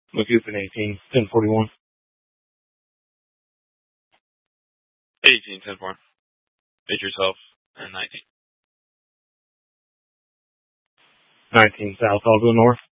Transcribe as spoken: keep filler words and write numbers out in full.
McCoopin eighteen, ten forty-one. eighteen, ten four. Make yourself, and nineteen. nineteen South, I'll go north.